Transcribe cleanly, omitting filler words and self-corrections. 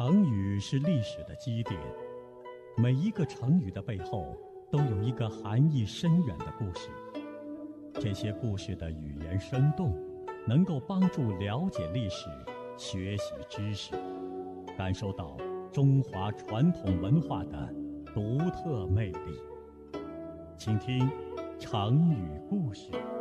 成语是历史的基点，每一个成语的背后都有一个含义深远的故事。这些故事的语言生动，能够帮助了解历史、学习知识，感受到中华传统文化的独特魅力。请听成语故事。